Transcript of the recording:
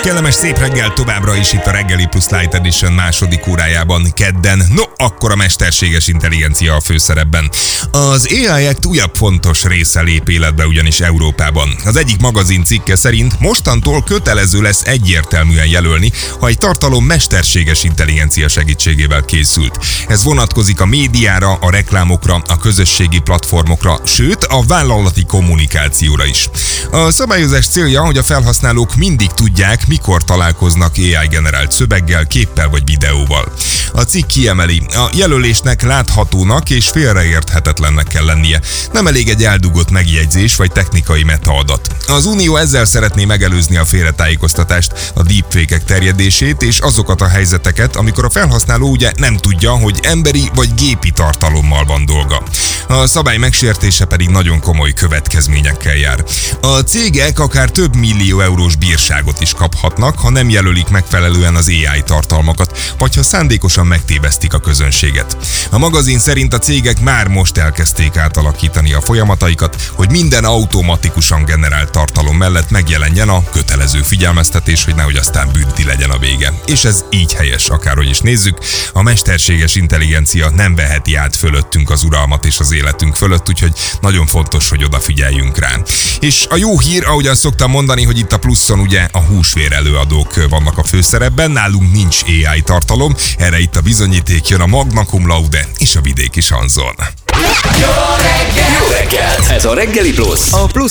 Kellemes szép reggel továbbra is itt a Reggeli Plus Light Edition második órájában kedden. No, akkor a mesterséges intelligencia a főszerepben. Az AI Act újabb fontos része lép életbe ugyanis Európában. Az egyik magazin cikke szerint mostantól kötelező lesz egyértelműen jelölni, ha egy tartalom mesterséges intelligencia segítségével készült. Ez vonatkozik a médiára, a reklámokra, a közösségi platformokra, sőt a vállalati kommunikációra is. A szabályozás célja, hogy a felhasználók mindig tudják, mikor találkoznak AI-generált szöveggel, képpel vagy videóval. A cikk kiemeli, a jelölésnek láthatónak és félreérthetetlennek kell lennie. Nem elég egy eldugott megjegyzés vagy technikai metaadat. Az Unió ezzel szeretné megelőzni a félretájékoztatást, a deepfake-ek terjedését és azokat a helyzeteket, amikor a felhasználó ugye nem tudja, hogy emberi vagy gépi tartalommal van dolga. A szabály megsértése pedig nagyon komoly következményekkel jár. A cégek akár több millió eurós bírságot is kaphatnak, ha nem jelölik megfelelően az AI tartalmakat, vagy ha szándékosan megtévesztik a közönséget. A magazin szerint a cégek már most elkezdték átalakítani a folyamataikat, hogy minden automatikusan generált tartalom mellett megjelenjen a kötelező figyelmeztetés, hogy nehogy aztán bünti legyen a vége. És ez így helyes, akárhogy is nézzük. A mesterséges intelligencia nem veheti át fölöttünk az uralmat és az életünk fölött, úgyhogy nagyon fontos, hogy odafigyeljünk rá. És a jó hír, ahogyan szoktam mondani, hogy itt a Pluszon ugye a húsvér előadók vannak a főszerepben, nálunk nincs AI tartalom, erre itt a bizonyíték, jön a Magna Cum Laude és a vidéki sanzon. Jó reggel! Ez a Reggeli Plus, a Plusz